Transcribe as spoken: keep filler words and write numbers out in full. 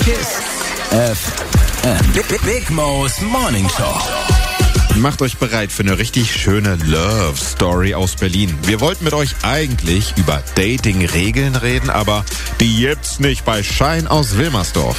Kiss F M. Big, Big Mo's Morning Show. Macht euch bereit für eine richtig schöne Love Story aus Berlin. Wir wollten mit euch eigentlich über Dating-Regeln reden, aber die gibt's nicht bei Schein aus Wilmersdorf.